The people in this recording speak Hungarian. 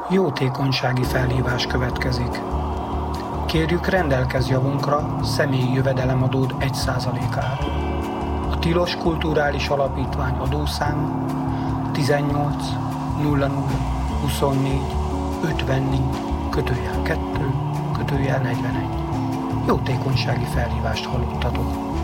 Jótékonysági felhívás következik. Kérjük, rendelkezz javunkra személyi jövedelemadód 1%-ára. A Tilos Kulturális Alapítvány adószáma 18 00 24 54 /2 /41. Jótékonysági felhívást hallottatok.